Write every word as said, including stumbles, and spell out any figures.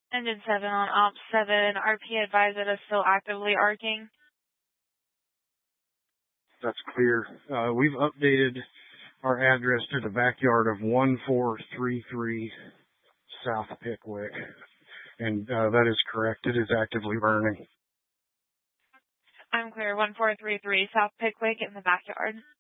Engine seven on op seven, R P advised that it's still actively arcing. That's clear. Uh, we've updated our address to the backyard of one four three three South Pickwick, and uh, that is correct. It is actively burning. I'm clear, one four three three South Pickwick in the backyard.